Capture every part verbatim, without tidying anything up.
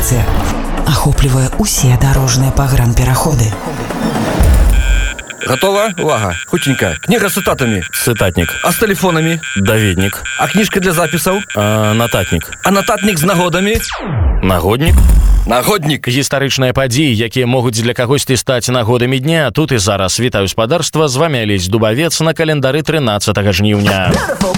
Інфармацыя ахоплівае усе дарожныя пагранпераходы. Готова? Увага! Хутенька. Книга с цитатами. Цитатник. А с телефонами? Даведник. А книжка для записаў? А, нататник. А нататник з нагодамі? Нагодник. Нагоднік. Гістарычныя падзеі, якія могуць для кагосьці стаць нагодамі дня. Тут і зараз. Вітаю спадарства, з вами Алесь Дубавец на календары трынаццатага жніўня.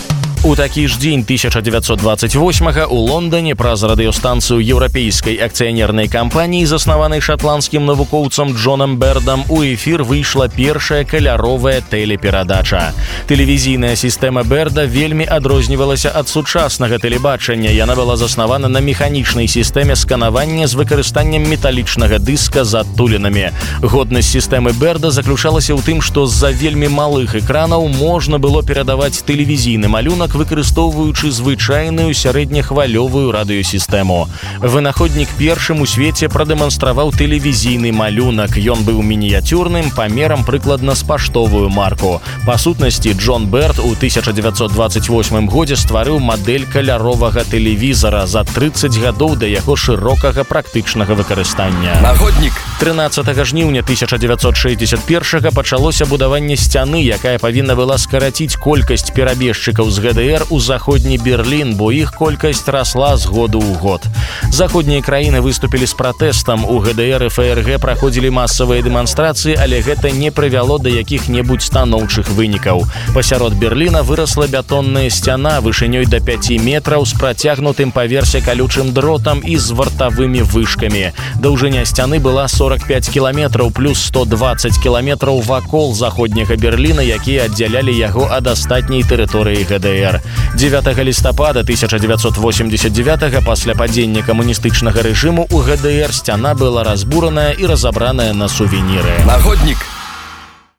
У такі ж дзень тысяча дзевяцьсот двадцать восьмага ў Лондоне праз радыёстанцыю еўрапейскай акцыянернай кампаніі, заснаванай шатландскім навукоўцам Джонам Бердам, у эфір выйшла першая каляровая тэлеперадача. Тэлевізійная сістэма Берда вельмі адрознівалася ад сучаснага тэлебачання. Яна была заснавана на механічнай сістэме сканавання з выкарыстаннем металічнага дыска з адтулінамі. Годнасць сістэмы Берда заключалася ў тым, што з-за вельмі малых экранаў можна было перадаваць тэлевізійны малюнак, выкарыстоўваючы звычайную сярэднехвалёвую радыёсістэму. Вынаходнік першым у свеце прадэманстраваў тэлевізійны малюнак. Ён быў мініяцюрным, памерам прыкладна з паштовую марку. Па сутнасці, Джон Берд у тысяча дзевяцьсот двадцать восьмым годзе стварыў мадэль каляровага тэлевізара за трыццаць гадоў да яго шырокага практычнага выкарыстання. Нагоднік. трынаццатага жніўня тысяча дзевяцьсот шэсцьдзесят першага пачалося будаванне сцяны, якая павінна была скараціць колькасць перабежчыкаў з гэ дэ эр у заходні Берлін, бо іх колькасць расла з году ў год. Заходнія краіны выступілі з пратэстам. У гэ дэ эр і эф эр гэ праходзілі масавыя дэманстрацыі, але гэта не прывяло да якіх-небудзь станоўчых вынікаў. Пасярод Берліна вырасла бетонная сцяна вышынёй да пяці метраў з працягнутым паверсе калючым дротам і з вартавымі вышкамі. Даўжыня сцяны была сорок пять кіламетраў плюс сто двадцать кіламетраў вакол заходняга Берліна, якія аддзялялі яго ад астатняй тэрыторыі гэ дэ эр. дзевятага лістапада тысяча дзевяцьсот восемьдесят девятага пасля падзення камуністычнага рэжыму у гэ дэ эр сцяна была разбураная і разабраная на сувеніры. Нагоднік.